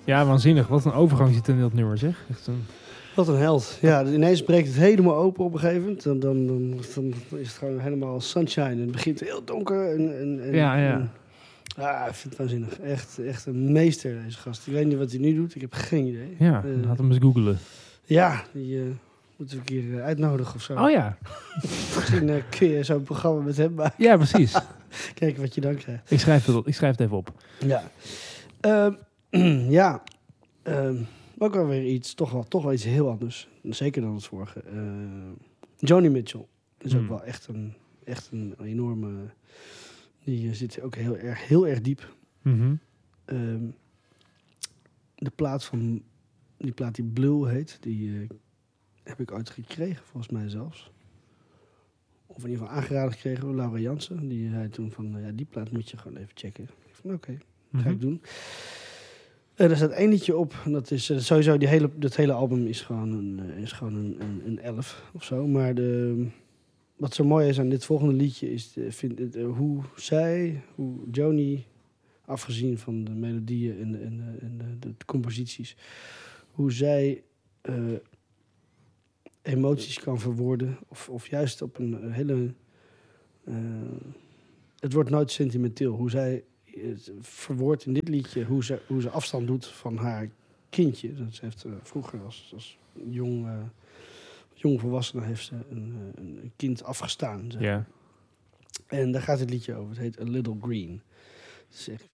Ja, waanzinnig. Wat een overgang zit in dat nummer, zeg. Echt een... Wat een held. Ja, ineens breekt het helemaal open op een gegeven moment. Dan is het gewoon helemaal sunshine. En het begint heel donker. Ja. Ik vind het waanzinnig. Echt een meester, deze gast. Ik weet niet wat hij nu doet. Ik heb geen idee. Ja, laat hem eens googlen. Ja, die moeten we een keer uitnodigen of zo. Oh ja. Misschien kun je zo'n programma met hem maken. Ja, precies. Kijken wat je dan krijgt. Ik schrijf het even op. Ja. Ook wel weer iets, toch wel iets heel anders. Zeker dan het vorige. Joni Mitchell is ook wel echt een enorme... Die zit ook heel erg diep. Mm-hmm. De plaat die Blue heet, die heb ik ooit gekregen, volgens mij zelfs. Of in ieder geval aangeraden gekregen door Laura Jansen. Die zei toen van, die plaat moet je gewoon even checken. Ik van, oké, ga ik doen. Er staat 1 liedje op. En dat is sowieso, dat hele album is gewoon een 11 of zo. Maar wat zo mooi is aan dit volgende liedje is hoe Joni, afgezien van de melodieën en de composities, hoe zij emoties kan verwoorden. Of juist op een hele... het wordt nooit sentimenteel. Hoe zij verwoordt in dit liedje hoe ze afstand doet van haar kindje. Dat ze heeft vroeger als jong volwassene heeft ze een kind afgestaan. Zeg. Ja. En daar gaat het liedje over. Het heet A Little Green. Het is echt